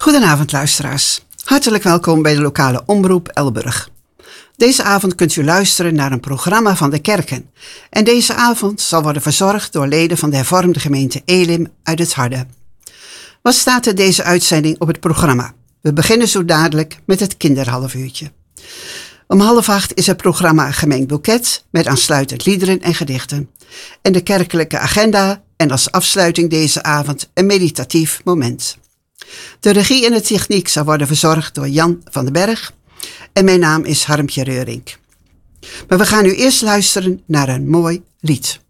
Goedenavond luisteraars. Hartelijk welkom bij de lokale omroep Elburg. Deze avond kunt u luisteren naar een programma van de kerken. En deze avond zal worden verzorgd door leden van de hervormde gemeente Elim uit het Harde. Wat staat er deze uitzending op het programma? We beginnen zo dadelijk met het kinderhalfuurtje. Om 7:30 is het programma Gemengd Boeket met aansluitend liederen en gedichten. En de kerkelijke agenda en als afsluiting deze avond een meditatief moment. De regie en de techniek zal worden verzorgd door Jan van den Berg en mijn naam is Harmtje Reurink. Maar we gaan nu eerst luisteren naar een mooi lied.